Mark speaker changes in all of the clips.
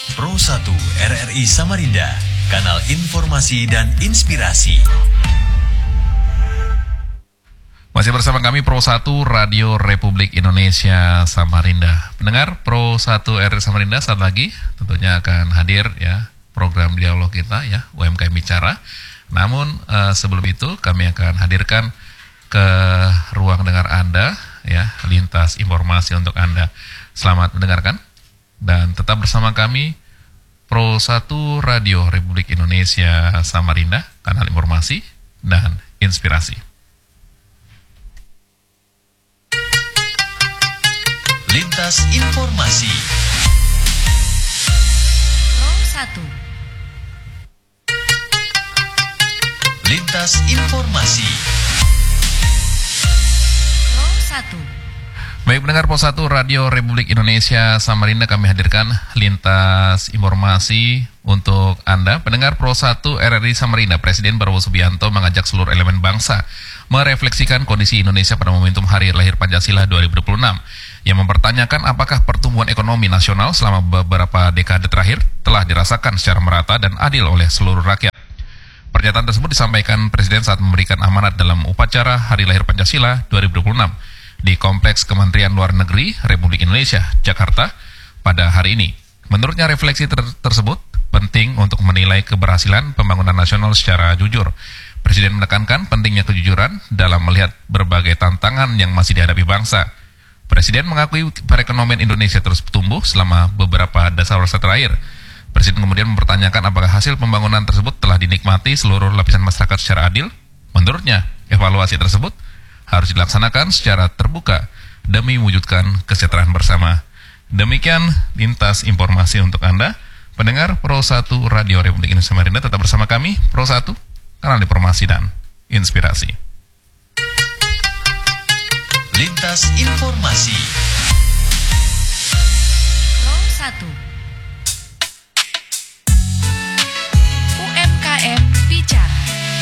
Speaker 1: Pro 1 RRI Samarinda, kanal informasi dan inspirasi.
Speaker 2: Masih bersama kami Pro 1 Radio Republik Indonesia Samarinda. Pendengar Pro 1 RRI Samarinda, saat lagi tentunya akan hadir ya program dialog kita ya UMKM Bicara. Namun sebelum itu kami akan hadirkan ke ruang dengar Anda ya, lintas informasi untuk Anda. Selamat mendengarkan dan tetap bersama kami Pro 1 Radio Republik Indonesia Samarinda, kanal informasi dan inspirasi.
Speaker 1: Lintas informasi.
Speaker 3: Pro 1.
Speaker 1: Lintas informasi.
Speaker 3: Pro 1.
Speaker 2: Baik pendengar Pro 1 Radio Republik Indonesia Samarinda, kami hadirkan lintas informasi untuk Anda. Pendengar Pro 1 RRI Samarinda, Presiden Prabowo Subianto mengajak seluruh elemen bangsa merefleksikan kondisi Indonesia pada momentum Hari Lahir Pancasila 2026 yang mempertanyakan apakah pertumbuhan ekonomi nasional selama beberapa dekade terakhir telah dirasakan secara merata dan adil oleh seluruh rakyat. Pernyataan tersebut disampaikan Presiden saat memberikan amanat dalam upacara Hari Lahir Pancasila 2026 di Kompleks Kementerian Luar Negeri Republik Indonesia, Jakarta, pada hari ini. Menurutnya refleksi tersebut penting untuk menilai keberhasilan pembangunan nasional secara jujur. Presiden menekankan pentingnya kejujuran dalam melihat berbagai tantangan yang masih dihadapi bangsa. Presiden mengakui perekonomian Indonesia terus tumbuh selama beberapa dasawarsa terakhir. Presiden kemudian mempertanyakan apakah hasil pembangunan tersebut telah dinikmati seluruh lapisan masyarakat secara adil. Menurutnya, evaluasi tersebut harus dilaksanakan secara terbuka demi mewujudkan kesejahteraan bersama. Demikian lintas informasi untuk Anda, pendengar Pro 1 Radio Republik Indonesia Samarinda. Tetap bersama kami, Pro 1, kanal informasi dan inspirasi.
Speaker 1: Lintas informasi.
Speaker 3: Pro 1. UMKM Bicara.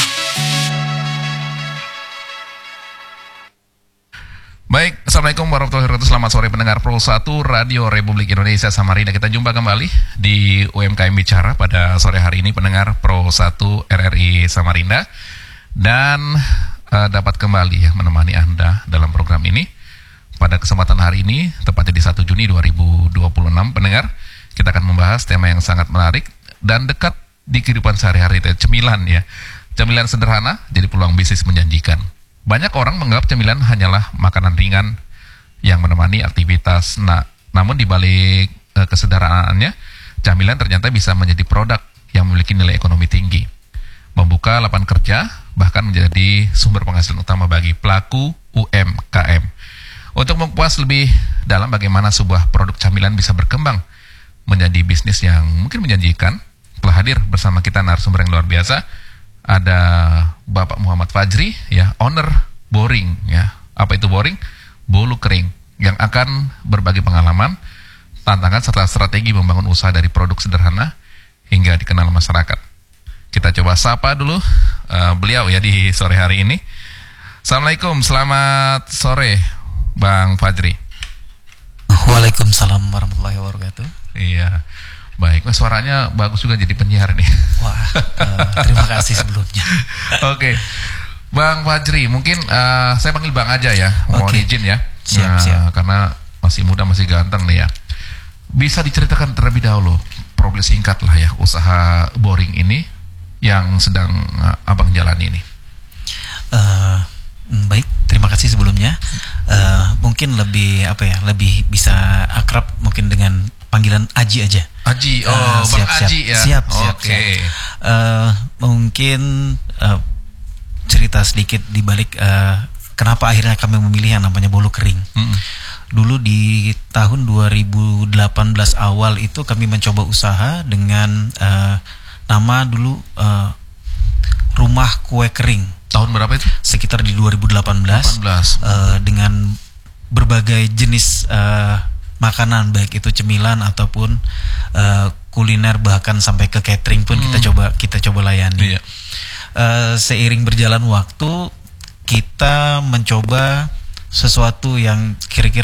Speaker 2: Baik, Assalamualaikum warahmatullahi wabarakatuh. Selamat sore pendengar Pro 1 Radio Republik Indonesia Samarinda. Kita jumpa kembali di UMKM Bicara pada sore hari ini, pendengar Pro 1 RRI Samarinda. Dan dapat kembali ya menemani Anda dalam program ini. Pada kesempatan hari ini, tepatnya di 1 Juni 2026, pendengar, kita akan membahas tema yang sangat menarik dan dekat di kehidupan sehari-hari, cemilan ya. Cemilan sederhana jadi peluang bisnis menjanjikan. Banyak orang menganggap cemilan hanyalah makanan ringan yang menemani aktivitas. Namun di balik kesederhanaannya, camilan ternyata bisa menjadi produk yang memiliki nilai ekonomi tinggi, membuka lapangan kerja, bahkan menjadi sumber penghasilan utama bagi pelaku UMKM. Untuk mengupas lebih dalam bagaimana sebuah produk camilan bisa berkembang menjadi bisnis yang mungkin menjanjikan, telah hadir bersama kita narasumber yang luar biasa. Ada Bapak Muhammad Fajri ya, owner Boring ya. Apa itu Boring? Bolu Kering, yang akan berbagi pengalaman, tantangan serta strategi membangun usaha dari produk sederhana hingga dikenal masyarakat. Kita coba sapa dulu beliau ya di sore hari ini. Assalamualaikum, selamat sore Bang Fajri.
Speaker 4: Waalaikumsalam warahmatullahi wabarakatuh.
Speaker 2: Iya. Baik, suaranya bagus juga jadi penyiar nih.
Speaker 4: Wah, terima kasih sebelumnya.
Speaker 2: Oke, Bang Fajri, mungkin saya panggil Bang aja ya, mohon izin ya.
Speaker 4: Siap.
Speaker 2: Karena masih muda, masih ganteng nih ya. Bisa diceritakan terlebih dahulu, progres singkat lah ya, usaha Boring ini yang sedang Abang jalani ini.
Speaker 4: Baik, terima kasih sebelumnya. Mungkin lebih lebih bisa akrab mungkin dengan panggilan Aji aja.
Speaker 2: Aji, Bang
Speaker 4: siap,
Speaker 2: Aji ya.
Speaker 4: Siap.
Speaker 2: Oke.
Speaker 4: Mungkin cerita sedikit di balik kenapa akhirnya kami memilih yang namanya Bolu Kering. Dulu di tahun 2018 awal itu kami mencoba usaha dengan nama dulu Rumah Kue Kering.
Speaker 2: Tahun berapa itu?
Speaker 4: Sekitar di 2018. Dengan berbagai jenis makanan, baik itu cemilan ataupun kuliner, bahkan sampai ke catering pun kita coba layani.
Speaker 2: Iya.
Speaker 4: Seiring berjalan waktu, kita mencoba sesuatu yang kira-kira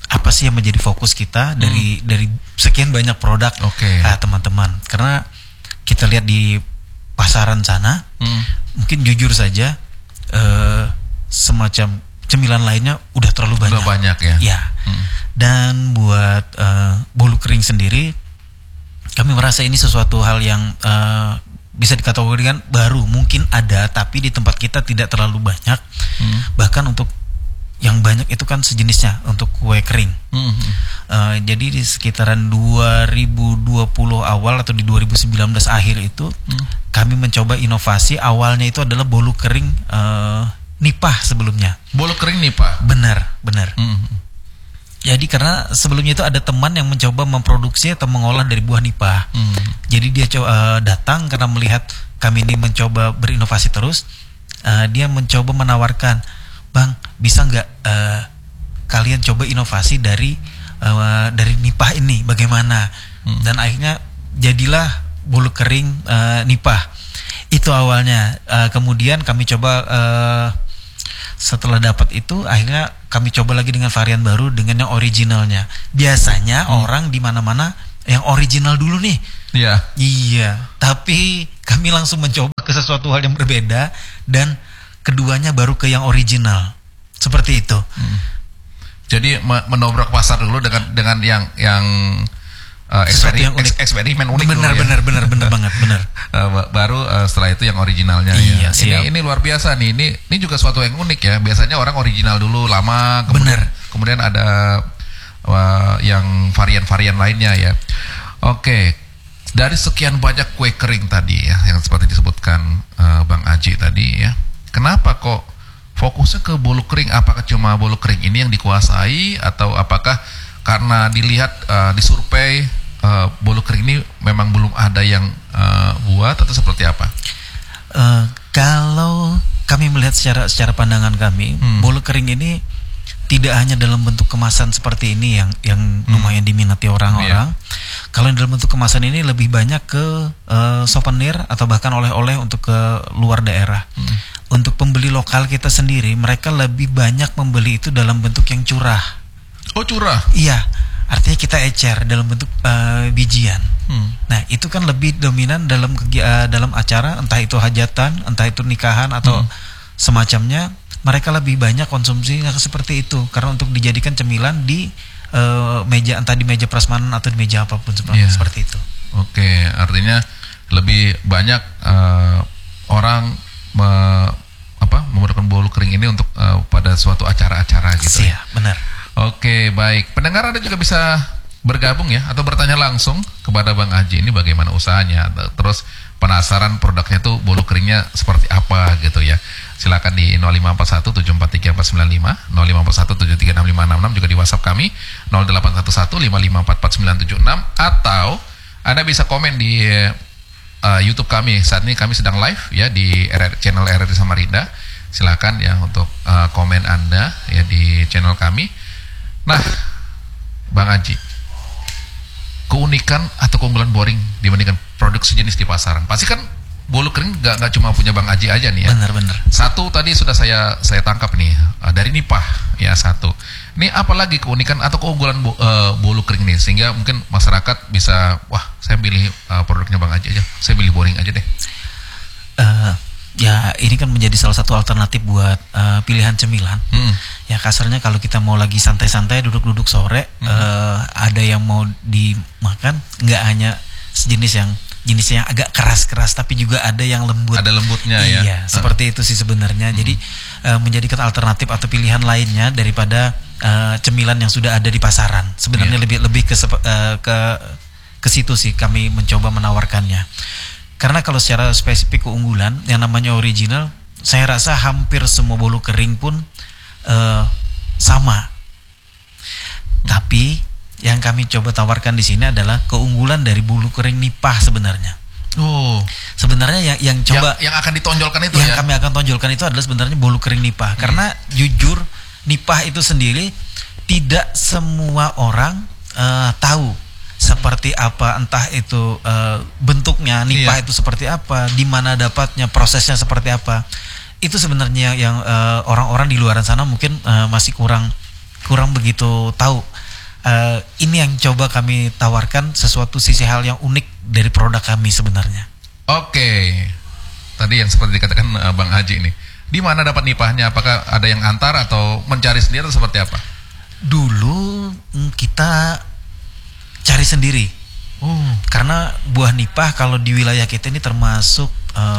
Speaker 4: apa sih yang menjadi fokus kita dari sekian banyak produk teman-teman. Karena kita lihat di pasaran sana, mungkin jujur saja semacam cemilan lainnya udah terlalu banyak.
Speaker 2: Udah banyak ya.
Speaker 4: Ya. Dan buat bolu kering sendiri, kami merasa ini sesuatu hal yang bisa dikategorikan baru, mungkin ada tapi di tempat kita tidak terlalu banyak. Bahkan untuk yang banyak itu kan sejenisnya untuk kue kering. Jadi di sekitaran 2020 awal atau di 2019 akhir itu kami mencoba inovasi. Awalnya itu adalah bolu kering nipah sebelumnya.
Speaker 2: Bolu kering nipah?
Speaker 4: Benar. Jadi karena sebelumnya itu ada teman yang mencoba memproduksi atau mengolah dari buah nipah. Jadi dia datang karena melihat kami ini mencoba berinovasi terus. Dia mencoba menawarkan, "Bang, bisa nggak kalian coba inovasi dari nipah ini? Bagaimana?" Dan akhirnya jadilah bolu kering nipah. Itu awalnya. Kemudian kami coba setelah dapat itu, akhirnya kami coba lagi dengan varian baru dengan yang originalnya. Biasanya orang di mana-mana yang original dulu nih.
Speaker 2: Iya.
Speaker 4: Iya. Tapi kami langsung mencoba ke sesuatu hal yang berbeda dan keduanya baru ke yang original. Seperti itu.
Speaker 2: Jadi menobrak pasar dulu dengan yang eksperimen unik.
Speaker 4: Benar banget, benar.
Speaker 2: Baru setelah itu yang originalnya.
Speaker 4: Iya,
Speaker 2: ya. Ini luar biasa nih. Ini juga suatu yang unik ya. Biasanya orang original dulu lama, kemudian ada yang varian-varian lainnya ya. Oke. Dari sekian banyak kue kering tadi ya, yang seperti disebutkan Bang Aji tadi ya. Kenapa kok fokusnya ke bolu kering? Apakah cuma bolu kering ini yang dikuasai, atau apakah karena dilihat di survei bolu kering ini memang belum ada yang buat, atau seperti apa?
Speaker 4: Kalau kami melihat secara pandangan kami, bolu kering ini tidak hanya dalam bentuk kemasan seperti ini yang lumayan diminati orang-orang. Kalau dalam bentuk kemasan ini lebih banyak ke souvenir atau bahkan oleh-oleh untuk ke luar daerah. Untuk pembeli lokal kita sendiri, mereka lebih banyak membeli itu dalam bentuk yang curah.
Speaker 2: Oh, curah?
Speaker 4: Iya, artinya kita ecer dalam bentuk bijian. Nah, itu kan lebih dominan dalam acara, entah itu hajatan, entah itu nikahan atau semacamnya. Mereka lebih banyak konsumsinya seperti itu, karena untuk dijadikan cemilan di meja, entah di meja prasmanan atau di meja apapun seperti itu.
Speaker 2: Oke, artinya lebih banyak orang menggunakan bolu kering ini untuk pada suatu acara-acara gitu.
Speaker 4: Iya, benar.
Speaker 2: Oke, baik. Pendengar Anda juga bisa bergabung ya, atau bertanya langsung kepada Bang Aji ini bagaimana usahanya, terus penasaran produknya tuh bolu keringnya seperti apa gitu ya. Silakan di 0541-743-495, 0541-736566, juga di WhatsApp kami 0811-5544-976, atau Anda bisa komen di YouTube kami. Saat ini kami sedang live ya di channel RRI Samarinda. Silakan ya untuk komen Anda ya di channel kami. Nah, Bang Aji, keunikan atau keunggulan boring dibandingkan produk sejenis di pasaran, pasti kan bolu kering nggak cuma punya Bang Aji aja nih ya.
Speaker 4: Benar.
Speaker 2: Satu tadi sudah saya tangkap nih dari nipah ya, satu. Ini apalagi keunikan atau keunggulan bolu kering nih sehingga mungkin masyarakat bisa, wah saya pilih produknya Bang Aji aja, saya pilih boring aja deh.
Speaker 4: Ya ini kan menjadi salah satu alternatif buat pilihan cemilan. Ya kasarnya kalau kita mau lagi santai-santai duduk-duduk sore, ada yang mau dimakan, nggak hanya jenisnya yang agak keras-keras, tapi juga ada yang lembut. Ada
Speaker 2: lembutnya
Speaker 4: ya.
Speaker 2: Iya,
Speaker 4: seperti itu sih sebenarnya. Jadi menjadikan alternatif atau pilihan lainnya daripada cemilan yang sudah ada di pasaran. Sebenarnya lebih ke situ sih kami mencoba menawarkannya. Karena kalau secara spesifik keunggulan yang namanya original, saya rasa hampir semua bolu kering pun sama. Tapi yang kami coba tawarkan di sini adalah keunggulan dari bolu kering nipah sebenarnya.
Speaker 2: Oh,
Speaker 4: sebenarnya yang coba
Speaker 2: yang akan ditonjolkan itu
Speaker 4: yang kami akan tonjolkan itu adalah sebenarnya bolu kering nipah. Karena jujur nipah itu sendiri tidak semua orang tahu seperti apa, entah itu bentuknya nipah itu seperti apa, di mana dapatnya, prosesnya seperti apa. Itu sebenarnya yang orang-orang di luar sana mungkin masih kurang begitu tahu. ini yang coba kami tawarkan, sesuatu sisi hal yang unik dari produk kami sebenarnya.
Speaker 2: Oke. Tadi yang seperti dikatakan Bang Haji ini. Di mana dapat nipahnya? Apakah ada yang antar atau mencari sendiri atau seperti apa?
Speaker 4: Dulu kita cari sendiri. Karena buah nipah kalau di wilayah kita ini termasuk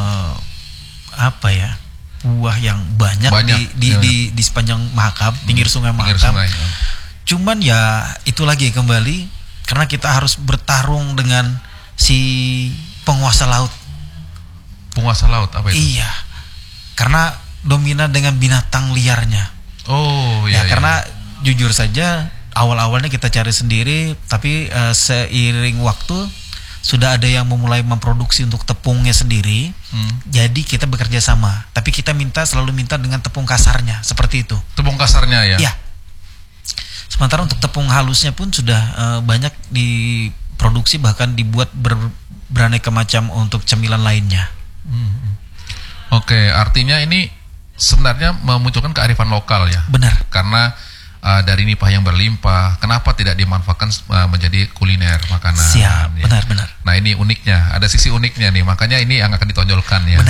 Speaker 4: buah yang banyak di sepanjang Mahakam, pinggir Sungai Mahakam. Cuman ya itu lagi kembali, karena kita harus bertarung dengan si penguasa laut.
Speaker 2: Penguasa laut apa itu?
Speaker 4: Iya, karena dominan dengan binatang liarnya. Karena jujur saja awal-awalnya kita cari sendiri, tapi seiring waktu sudah ada yang memulai memproduksi untuk tepungnya sendiri. Jadi kita bekerja sama, tapi kita selalu minta dengan tepung kasarnya, seperti itu.
Speaker 2: Tepung kasarnya ya?
Speaker 4: Iya. Sementara untuk tepung halusnya pun sudah banyak diproduksi, bahkan dibuat beraneka macam untuk cemilan lainnya.
Speaker 2: Oke, artinya ini sebenarnya memunculkan kearifan lokal ya?
Speaker 4: Benar.
Speaker 2: Karena dari nipah yang berlimpah, kenapa tidak dimanfaatkan menjadi kuliner makanan?
Speaker 4: Siap,
Speaker 2: ya?
Speaker 4: benar.
Speaker 2: Nah ini uniknya, ada sisi uniknya nih, makanya ini yang akan ditonjolkan ya.
Speaker 4: Benar.